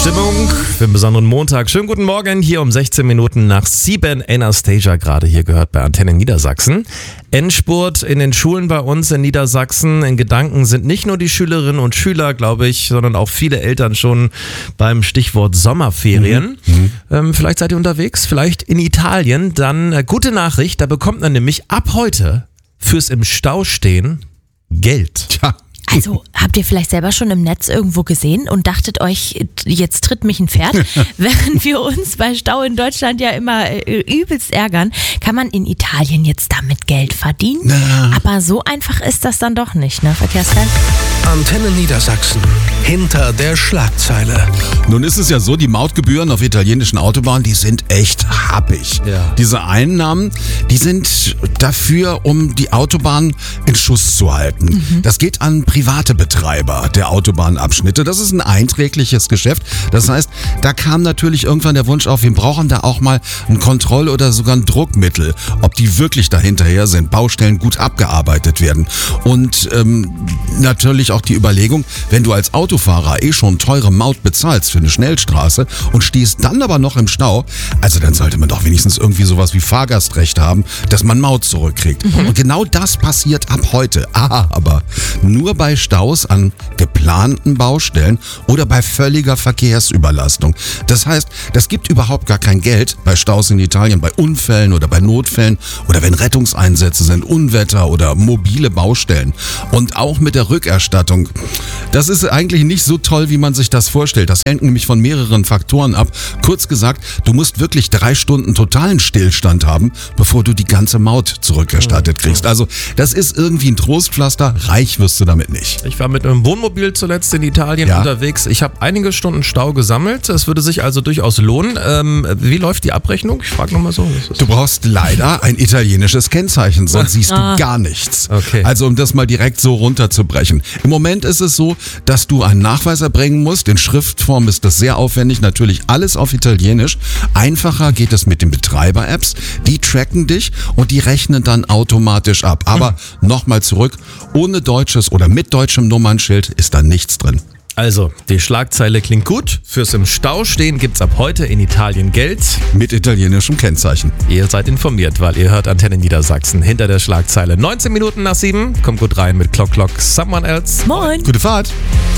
Stimmung für einen besonderen Montag. Schönen guten Morgen, hier um 16 Minuten nach 7. Anastasia gerade hier gehört bei Antenne Niedersachsen. Endspurt in den Schulen bei uns in Niedersachsen. In Gedanken sind nicht nur die Schülerinnen und Schüler, glaube ich, sondern auch viele Eltern schon beim Stichwort Sommerferien. Vielleicht seid ihr unterwegs, vielleicht in Italien. Dann gute Nachricht, da bekommt man nämlich ab heute fürs im Stau stehen Geld. Tja. Also, habt ihr vielleicht selber schon im Netz irgendwo gesehen und dachtet euch, jetzt tritt mich ein Pferd? Während wir uns bei Stau in Deutschland ja immer übelst ärgern, kann man in Italien jetzt damit Geld verdienen? Na. Aber so einfach ist das dann doch nicht, ne, Verkehrsfan? Antenne Niedersachsen. Hinter der Schlagzeile. Nun ist es ja so, die Mautgebühren auf italienischen Autobahnen, die sind echt happig. Ja. Diese Einnahmen, die sind dafür, um die Autobahn in Schuss zu halten. Das geht an private Betreiber der Autobahnabschnitte. Das ist ein einträgliches Geschäft. Das heißt, da kam natürlich irgendwann der Wunsch auf, wir brauchen da auch mal ein Kontroll- oder sogar ein Druckmittel, ob die wirklich dahinterher sind, Baustellen gut abgearbeitet werden. Und natürlich auch die Überlegung, wenn du als Autofahrer schon teure Maut bezahlst für eine Schnellstraße und stehst dann aber noch im Stau, also dann sollte man doch wenigstens irgendwie sowas wie Fahrgastrecht haben, dass man Maut zurückkriegt. Und genau das passiert ab heute. Aber nur bei Staus an geplanten Baustellen oder bei völliger Verkehrsüberlastung. Das heißt, das gibt überhaupt gar kein Geld bei Staus in Italien, bei Unfällen oder bei Notfällen oder wenn Rettungseinsätze sind, Unwetter oder mobile Baustellen. Und auch mit der Rückerstattung. Das ist eigentlich nicht so toll, wie man sich das vorstellt. Das hängt nämlich von mehreren Faktoren ab. Kurz gesagt, du musst wirklich 3 Stunden totalen Stillstand haben, bevor du die ganze Maut zurückerstattet kriegst. Also das ist irgendwie ein Trostpflaster, reich wirst du damit nicht. Ich war mit einem Wohnmobil zuletzt in Italien unterwegs. Ich habe einige Stunden Stau gesammelt. Es würde sich also durchaus lohnen. Wie läuft die Abrechnung? Ich frage nochmal so. Du brauchst leider ein italienisches Kennzeichen, sonst siehst du gar nichts. Okay. Also um das mal direkt so runterzubrechen. Im Moment ist es so, dass du einen Nachweis erbringen musst. In Schriftform ist das sehr aufwendig. Natürlich alles auf Italienisch. Einfacher geht es mit den Betreiber-Apps. Die tracken dich und die rechnen dann automatisch ab. Aber nochmal zurück, ohne deutsches oder mit deutschem Nummernschild ist da nichts drin. Also, die Schlagzeile klingt gut. Fürs im Stau stehen gibt's ab heute in Italien Geld. Mit italienischem Kennzeichen. Ihr seid informiert, weil ihr hört Antenne Niedersachsen hinter der Schlagzeile. 19 Minuten nach 7. Kommt gut rein mit Clock Clock Someone Else. Moin! Gute Fahrt!